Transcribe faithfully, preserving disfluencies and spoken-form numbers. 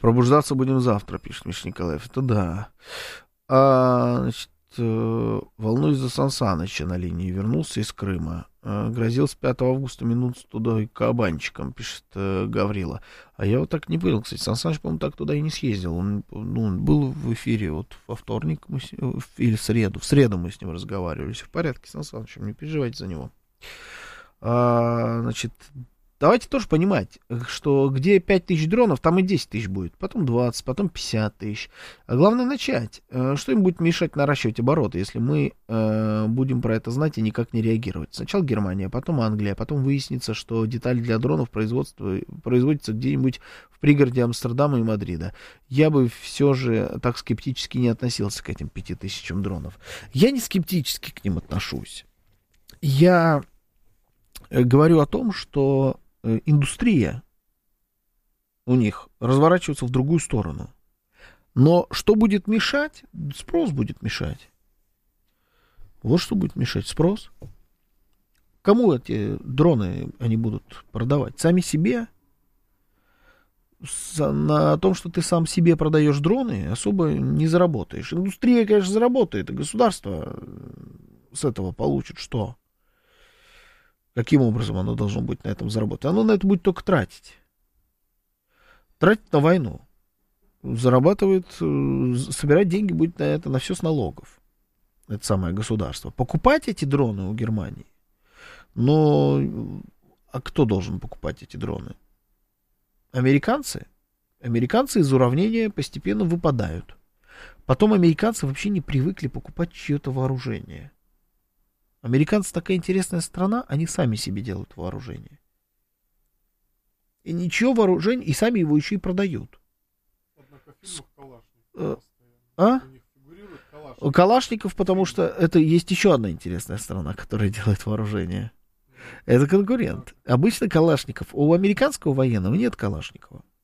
Пробуждаться будем завтра, пишет Миша Николаев. Это да. А, значит, э, волнуюсь за Сан Саныча на линии. Вернулся из Крыма. Э, грозил с пятого августа минуться туда и кабанчиком, пишет э, Гаврила. А я вот так не понял, кстати. Сан Саныч, по-моему, так туда и не съездил. Он, ну, он был в эфире вот во вторник мы с, или в среду. В среду мы с ним разговаривали. Все в порядке с Сан Санычем, не переживайте за него. А, значит... Давайте тоже понимать, что где пять тысяч дронов, там и десять тысяч будет, потом двадцать, потом пятьдесят тысяч. А главное начать. Что им будет мешать наращивать обороты, если мы э, будем про это знать и никак не реагировать? Сначала Германия, потом Англия, потом выяснится, что детали для дронов производства, производятся где-нибудь в пригороде Амстердама и Мадрида. Я бы все же так скептически не относился к этим пяти тысячам дронов. Я не скептически к ним отношусь. Я говорю о том, что индустрия у них разворачивается в другую сторону. Но что будет мешать? Спрос будет мешать. Вот что будет мешать. Спрос. Кому эти дроны они будут продавать? Сами себе? На том, что ты сам себе продаешь дроны, особо не заработаешь. Индустрия, конечно, заработает, и государство с этого получит что? Каким образом оно должно быть на этом заработать? Оно на это будет только тратить. Тратить на войну. Зарабатывает, собирать деньги будет на это, на все с налогов. Это самое государство. Покупать эти дроны у Германии. Но а кто должен покупать эти дроны? Американцы. Американцы из уравнения постепенно выпадают. Потом американцы вообще не привыкли покупать чье-то вооружение. Американцы такая интересная страна, они сами себе делают вооружение. И ничего вооружения, и сами его еще и продают. Однако в фильмах Калашников а? У них фигурирует Калашников. Калашников, потому что это есть еще одна интересная страна, которая делает вооружение. Это конкурент. Обычно Калашников. У американского военного нет Калашникова.